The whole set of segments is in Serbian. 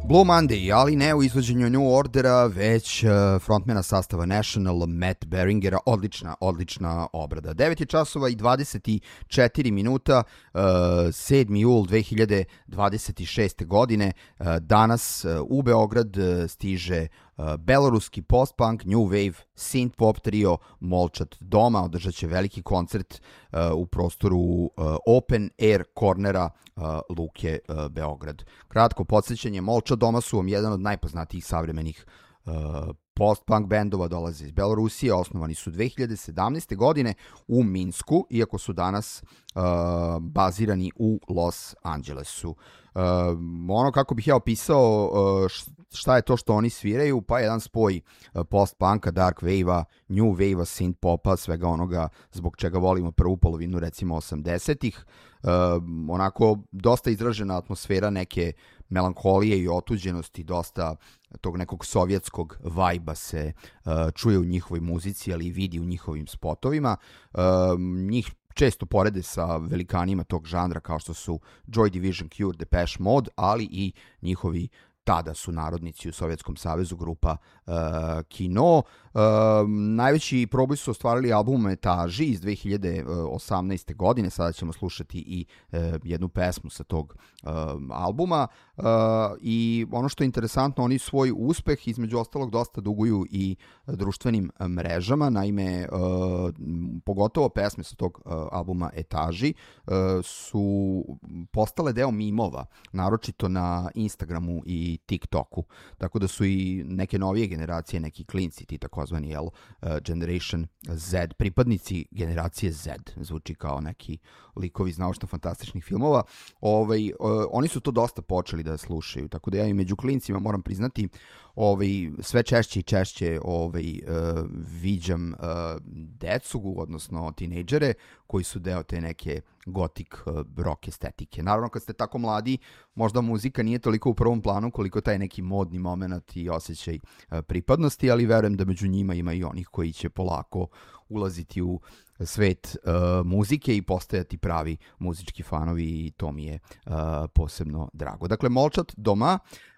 Blue Monday, ali ne u izvođenju New Ordera, već frontmana sastava National, Matt Beringera. Odlična obrada. 9 je časova i 24 minuta, 7. jul 2026. godine. Danas u Beograd stiže beloruski post-punk, new wave, synth-pop trio Molčat Doma. Održat će veliki koncert u prostoru Open Air Cornera Luke Beograd. Kratko podsjećanje, Molčat Doma su vam jedan od najpoznatijih savremenih post-punk bendova, dolaze iz Belorusije, osnovani su 2017. godine u Minsku, iako su danas bazirani u Los Angelesu. Ono kako bih ja opisao šta je to što oni sviraju, pa jedan spoj post-punka, dark wave-a, new wave-a, synth-popa, svega onoga zbog čega volimo prvu polovinu recimo 80-ih. Onako dosta izražena atmosfera neke melankolije i otuđenosti, dosta tog nekog sovjetskog vajba se čuje u njihovoj muzici, ali i vidi u njihovim spotovima. Njih često porede sa velikanima tog žanra kao što su Joy Division, Cure, Depeche Mode, ali i njihovi tada su narodnici u Sovjetskom savezu, grupa Kino. Najveći proboj su ostvarili album Etaži iz 2018. godine, sada ćemo slušati i jednu pesmu sa tog albuma. I ono što je interesantno, oni svoj uspeh između ostalog dosta duguju i društvenim mrežama, naime pogotovo pesme sa tog albuma Etaži su postale deo mimova, naročito na Instagramu i TikToku, tako da su i neke novije generacije, neki klinci, ti takozvani Generation Z, pripadnici generacije Z, zvuči kao neki likovi iz naučno-fantastičnih filmova, oni su to dosta počeli da slušaju, tako da ja i među klincima moram priznati sve češće i češće viđam decu, odnosno tinejdžere koji su deo te neke gotik rock estetike. Naravno, kad ste tako mladi, možda muzika nije toliko u prvom planu koliko taj neki modni moment i osjećaj pripadnosti, ali verujem da među njima ima i onih koji će polako ulaziti u svet muzike i postajati pravi muzički fanovi, i to mi je posebno drago. Dakle, Molčat Doma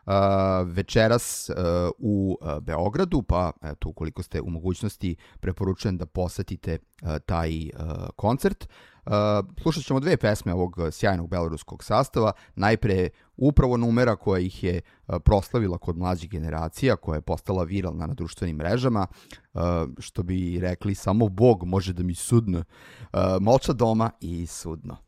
večeras u Beogradu, pa eto, ukoliko ste u mogućnosti, preporučujem da posetite taj koncert. Slušat ćemo dve pesme ovog sjajnog beloruskog sastava. Najpre upravo numera koja ih je proslavila kod mlađih generacija, koja je postala viralna na društvenim mrežama, što bi rekli samo Bog može da mi sudne. Molčat Doma i Sudno.